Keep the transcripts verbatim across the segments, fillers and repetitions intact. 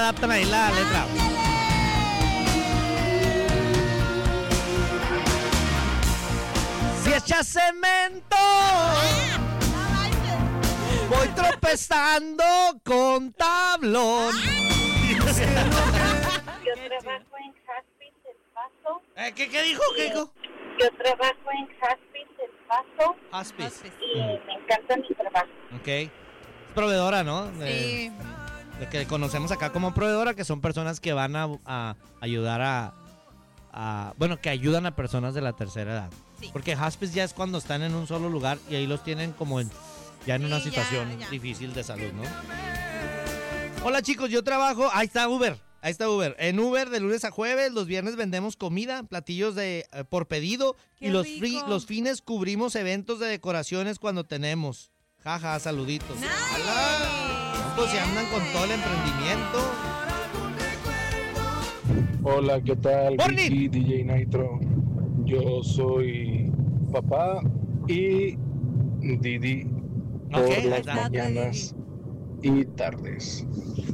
adaptan ahí la letra. Si echas cemento, voy tropezando con tablón. Yo trabajo en Haspis El Paso. Eh, ¿qué, ¿Qué dijo? ¿Qué dijo? Yo trabajo en Haspis El Paso. Hospice. Y me encanta mi trabajo. Ok. Es proveedora, ¿no? De, Sí. de que conocemos acá como proveedora, que son personas que van a, a ayudar a, a... Bueno, que ayudan a personas de la tercera edad. Sí. Porque hospice ya es cuando están en un solo lugar y ahí los tienen como en, ya en Sí, una ya, situación ya. difícil de salud, ¿no? Hola chicos, yo trabajo... Ahí está Uber. Ahí está Uber. En Uber de lunes a jueves, los viernes vendemos comida, platillos de eh, por pedido. ¡Qué y los, rico! free- los fines cubrimos eventos de decoraciones cuando tenemos. Jaja, saluditos. Nice. ¡Hala! Pues se andan con todo el emprendimiento. Hola, ¿qué tal? Morning. Ricky, D J Nitro. Yo soy papá y Didi por Ok, ahí las está. mañanas y tardes.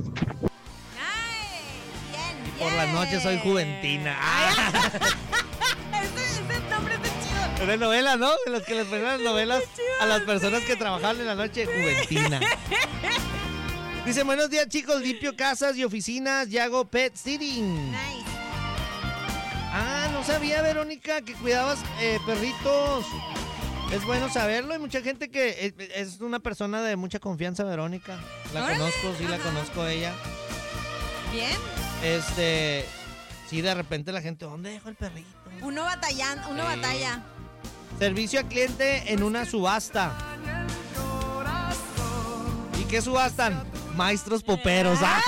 Bien, Por las noches soy Juventina. Ah, Ese, ese nombre está chido. de novelas, ¿no? De los que les ponen las novelas a las personas que trabajan en la noche, Juventina. Dice, buenos días chicos, limpio casas y oficinas y hago pet sitting. Nice. Ah, no sabía, Verónica, que cuidabas eh, perritos. Es bueno saberlo. Hay mucha gente que eh, es una persona de mucha confianza, Verónica. La Órale, conozco, sí la ajá. conozco a ella. Bien. Este, sí, de repente la gente, ¿dónde dejó el perrito? Uno batallando, uno Sí. batalla. Servicio a cliente en una subasta. ¿Y qué subastan? Maestros poperos. Ah.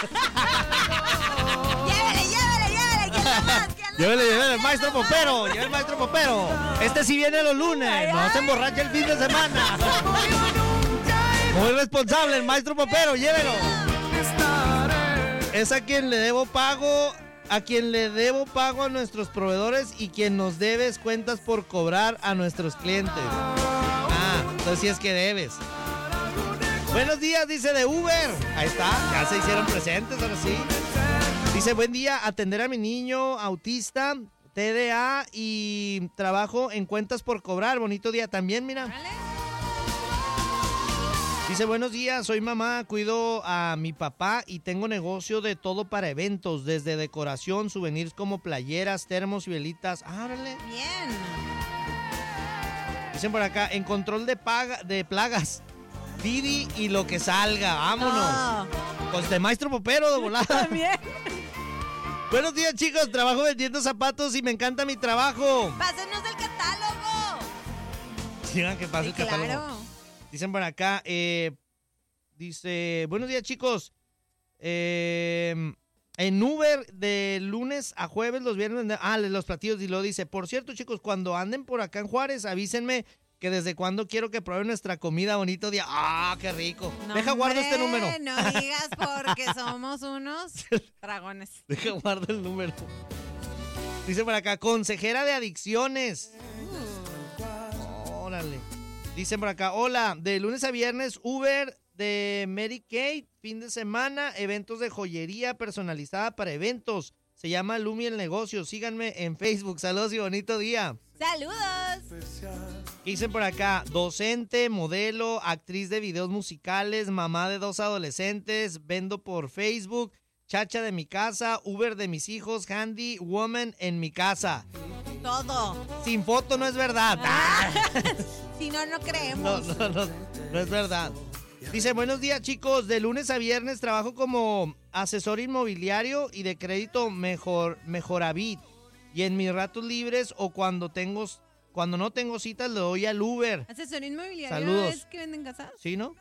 Llévele, llévele, llévele. ¿Quién la más? ¿Quién la Llévele, más? llévele, el maestro popero, llévele el maestro popero. Este sí viene los lunes, no se emborracha el fin de semana. Muy responsable el maestro popero, llévelo. Es a quien le debo pago, a quien le debo pago a nuestros proveedores y quien nos debes cuentas por cobrar a nuestros clientes. Ah, entonces sí es que debes. Buenos días, dice de Uber. Ahí está, ya se hicieron presentes, ahora sí. Dice, buen día, atender a mi niño autista, T D A y trabajo en cuentas por cobrar. Bonito día también, mira. Órale. Dice, buenos días, soy mamá, cuido a mi papá y tengo negocio de todo para eventos, desde decoración, souvenirs como playeras, termos y velitas. Ah, órale. Bien. Dicen por acá, en control de, paga, de plagas, Didi y lo que salga, vámonos. Pues de maestro popero de volada. También. Buenos días, chicos, trabajo vendiendo zapatos y me encanta mi trabajo. Pásenos el catálogo. Digan que pase el Sí, catálogo. claro. Dicen por acá, eh, dice, buenos días chicos, eh, en Uber de lunes a jueves, los viernes, ah, los platillos, y lo dice, por cierto chicos, cuando anden por acá en Juárez, avísenme que desde cuándo quiero que prueben nuestra comida, bonito día. Ah, qué rico. No, Deja guardo hombre, este número. No digas porque somos unos dragones. Deja guardo el número. Dice por acá, consejera de adicciones. Órale. Dicen por acá, hola, de lunes a viernes, Uber de Mary Kate, fin de semana, eventos de joyería personalizada para eventos. Se llama Lumi el negocio. Síganme en Facebook. Saludos y bonito día. ¡Saludos! ¿Qué dicen por acá? Docente, modelo, actriz de videos musicales, mamá de dos adolescentes, vendo por Facebook, chacha de mi casa, Uber de mis hijos, handy woman en mi casa. Todo. Sin foto no es verdad. Ah. Si no, no No, creemos. no, no, no es verdad. Dice, buenos días chicos, de lunes a viernes trabajo como asesor inmobiliario y de crédito mejor, Mejoravit. Y en mis ratos libres o cuando tengo, cuando no tengo citas le doy al Uber. ¿Asesor inmobiliario Saludos. es que venden casas? ¿Sí, no?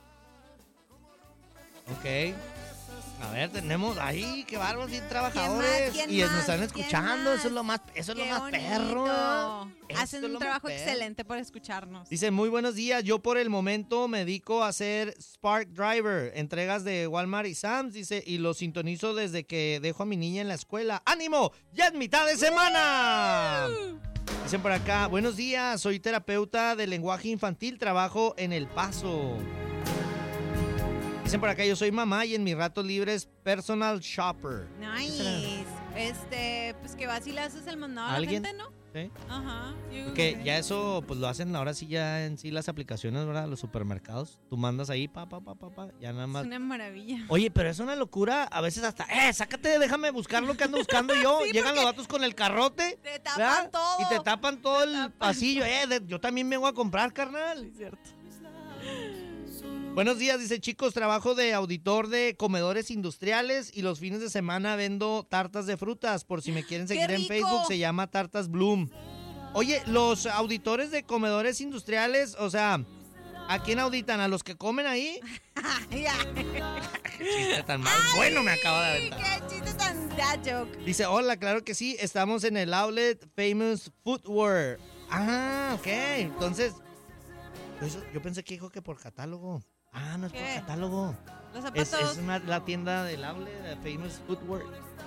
Ok. A ver, tenemos ahí, qué bárbaros, bien trabajadores. ¿Quién más? ¿Quién Y nos más? están ¿Quién escuchando, más? eso es lo más, eso es lo Qué más bonito. perro. Eso Hacen es lo un más trabajo perro. excelente por escucharnos. Dice, muy buenos días, yo por el momento me dedico a ser Spark Driver, entregas de Walmart y Sam's, dice, y lo sintonizo desde que dejo a mi niña en la escuela. ¡Ánimo! ¡Ya es mitad de semana! Dicen por acá, buenos días, soy terapeuta de lenguaje infantil, trabajo en El Paso. Dicen por acá, yo soy mamá y en mis ratos libres personal shopper. Nice. Este, pues que vas y le haces el mandado a la ¿Alguien? gente, ¿no? ¿Sí? Ajá. yo Porque creo que- ya eso, pues lo hacen ahora sí ya en sí las aplicaciones, ¿verdad? Los supermercados. Tú mandas ahí, pa, pa, pa, pa, pa, ya nada más. Es una maravilla. Oye, pero es una locura. A veces hasta, eh, sácate, déjame buscar lo que ando buscando yo. Sí, Llegan los porque vatos con el carrote. Te tapan ¿verdad? todo. Y te tapan todo el tapan pasillo. Eh, de- yo también vengo a comprar, carnal. Es cierto. Buenos días, dice, chicos, trabajo de auditor de comedores industriales y los fines de semana vendo tartas de frutas. Por si me quieren ¡Qué seguir en rico! Facebook, se llama Tartas Bloom. Oye, los auditores de comedores industriales, o sea, ¿a quién auditan? ¿A los que comen ahí? Ya. Qué chiste tan mal. Bueno, me acaba de Ay, aventar. qué chiste tan dad joke. Dice, hola, claro que sí, estamos en el outlet Famous Footwear. Ah, ok, entonces, eso- yo pensé que dijo que por catálogo. Ah, no es por ¿Qué? catálogo. Los Es, zapatos. es una- la tienda del outlet de Famous Footwear.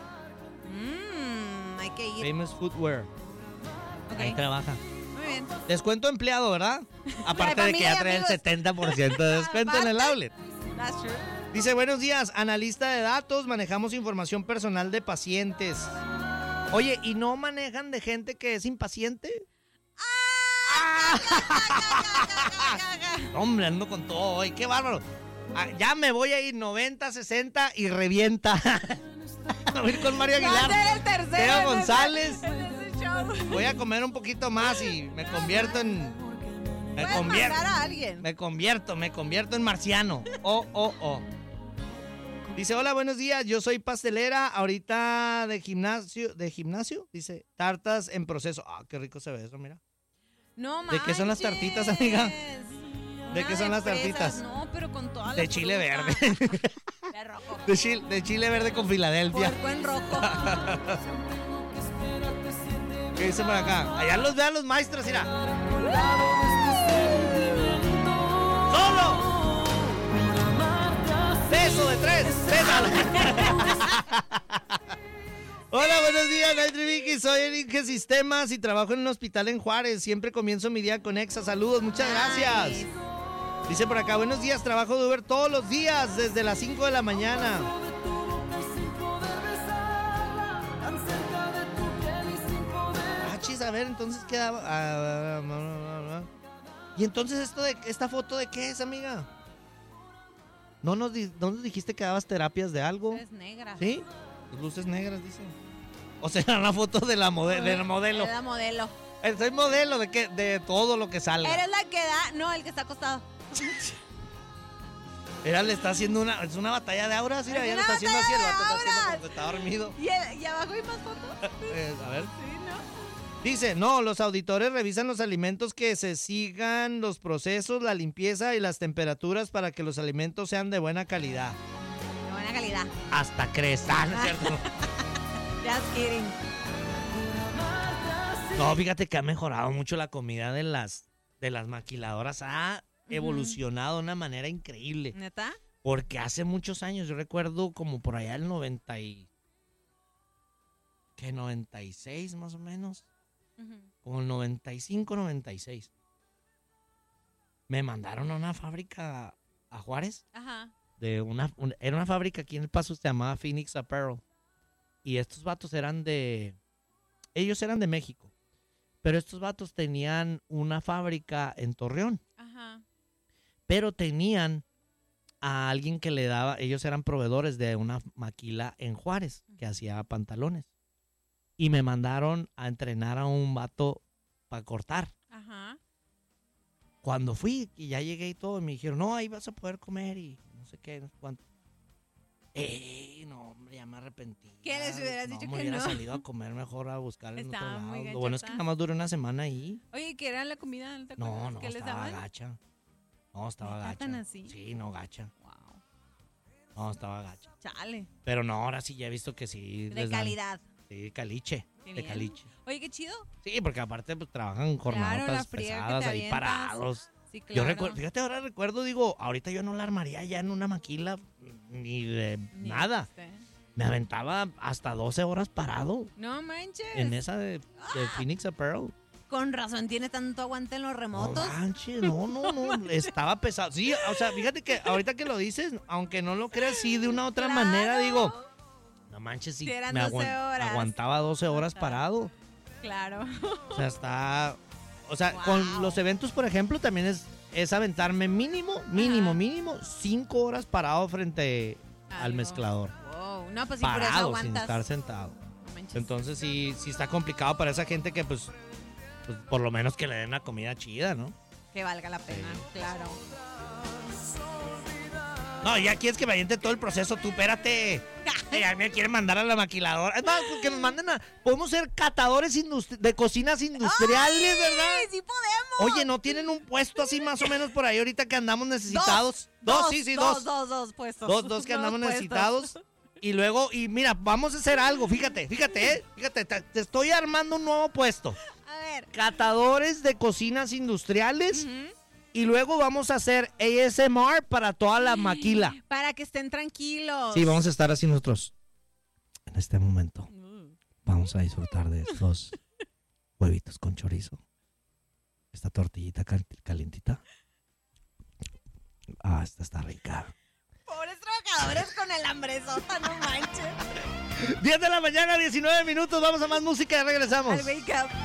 Mmm, hay que ir. Famous Footwear. Ok, Ahí trabaja. muy bien. Descuento empleado, ¿verdad? Aparte de que familia ya y trae el amigos. setenta por ciento de descuento en el outlet. That's true. Dice, buenos días, analista de datos, manejamos información personal de pacientes. Oye, ¿y no manejan de gente que es impaciente? Hombre, ando con todo hoy, qué bárbaro. Ah, ya me voy a ir noventa, sesenta y revienta. Voy a ir con Mario Va a Aguilar. ser el tercero. Teo en ese- González. en ese show. Voy a comer un poquito más y me convierto en... Me Puedes convierto. mandar a alguien. Me convierto, me convierto en marciano. Oh, oh, oh. Dice, hola, buenos días, yo soy pastelera, ahorita de gimnasio, ¿de gimnasio? Dice, tartas en proceso. Ah, qué rico se ve eso, mira. No ¿De qué son las manches. tartitas, amiga? ¿De Nada qué son las fresas, tartitas? No, pero con toda la De chile fruta. verde. De rojo. De chile, de chile verde con Filadelfia. Puerco en rojo. ¿Qué dice por acá? Allá los vean los maestros, mira. ¡Solo! ¡Beso de tres! ¡Bésalo! Hola, buenos días, Naitri Vicky. Soy el Inge Sistemas y trabajo en un hospital en Juárez. Siempre comienzo mi día con Exa. Saludos, muchas gracias. Nice. Dice por acá, buenos días, trabajo de Uber todos los días desde las cinco de la mañana. Ah, chis, a ver, entonces quedaba... ah, ah, ah, ah, ah. Y entonces esto de esta foto de qué es, amiga? ¿No nos, di- no nos dijiste que dabas terapias de algo? Es negra. ¿Sí? Las luces negras, dice. O sea, la foto de la, mode- de la modelo. Eres la modelo. Eh, Soy modelo de que de todo lo que salga. Eres la que da. No, el que está acostado. Ella le está haciendo una... Es una batalla de auras, mira, Es ella le una está haciendo así, el batalla vato de está haciendo auras. como que está dormido. ¿Y, el- y abajo hay más fotos? Eh, a ver. Sí, ¿no? Dice, no, los auditores revisan los alimentos que se sigan los procesos, la limpieza y las temperaturas para que los alimentos sean de buena calidad. De buena calidad. Hasta crees, ah, ¿no es cierto? Just kidding. No, fíjate que ha mejorado mucho la comida de las, de las maquiladoras. Ha evolucionado de una manera increíble. ¿Neta? Porque hace muchos años, yo recuerdo como por allá el noventa y... ¿Qué? noventa y seis más o menos. Ujú. Como el noventa y cinco, noventa y seis. Me mandaron a una fábrica a Juárez. Ajá. De una, un- era una fábrica aquí en El Paso, se llamaba Phoenix Apparel. Y estos vatos eran de... Ellos eran de México. Pero estos vatos tenían una fábrica en Torreón. Ajá. Pero tenían a alguien que le daba... Ellos eran proveedores de una maquila en Juárez que hacía pantalones. Y me mandaron a entrenar a un vato para cortar. Ajá. Cuando fui y ya llegué y todo, me dijeron, no, ahí vas a poder comer y no sé qué, no sé cuánto. Eh, no, hombre, ya me arrepentí. ¿Qué les Ya, hubieras no, dicho me que hubiera no? salido a comer mejor a buscar en otro Estaba lado. muy Lo bueno es que gachota. nada más duré una semana ahí. Oye, ¿qué era la comida? ¿No te No, acuerdas? no, ¿Qué les estaba daban? gacha. No, estaba ¿Neta gacha. tan así? Sí, no, gacha. Wow. No, estaba gacha. Chale. Pero no, ahora sí ya he visto que sí. De les dan- calidad. Sí, caliche. Qué De bien. caliche. Oye, qué chido. Sí, porque aparte pues trabajan Claro, jornadas la friega que pesadas te ahí avientas. parados. Sí, claro. Yo recuerdo, fíjate, ahora recuerdo, digo, ahorita yo no la armaría ya en una maquila ni de Ni nada. existe. Me aventaba hasta doce horas parado No manches. en esa de, de Phoenix Apparel. Con razón tiene tanto aguante en los remotos. No manches, no, no, no, estaba pesado. Sí, o sea, fíjate que ahorita que lo dices, aunque no lo creas, sí, de una u otra Claro. manera, digo, no manches, sí, Sí, eran me doce aguan- horas. aguantaba doce horas parado. Claro. O sea, está, o sea, Wow. con los eventos, por ejemplo, también es, es aventarme mínimo, mínimo, Ajá. mínimo, cinco horas parado frente al Algo. mezclador. Wow. No, pues sí, por eso Parado, sin aguantas. estar sentado. No manches. Entonces sí, sí está complicado para esa gente que pues, pues por lo menos que le den una comida chida, ¿no? Que valga la pena, claro. No, ya quieres que me aviente todo el proceso, tú, espérate. Eh, Ya me quieren mandar a la maquiladora. Es más, pues, que nos manden a... Podemos ser catadores industri- de cocinas industriales, ¿verdad? ¡Ay, sí podemos! Oye, ¿no tienen un puesto así más o menos por ahí ahorita que andamos necesitados? Dos, sí, sí, dos. Dos, dos, dos puestos. Dos, dos que andamos Dos necesitados. Y luego, y mira, vamos a hacer algo. Fíjate, fíjate, ¿eh? Fíjate, te, te estoy armando un nuevo puesto. A ver. Catadores de cocinas industriales. Ujú. Y luego vamos a hacer A S M R para toda la maquila. Para que estén tranquilos. Sí, vamos a estar así nosotros. En este momento Mm. vamos a disfrutar de estos huevitos con chorizo. Esta tortillita cal- calientita. Ah, esta está rica. Pobres trabajadores con el hambresota, no manches. diez de la mañana, diecinueve minutos. Vamos a más música y regresamos. Al wake up.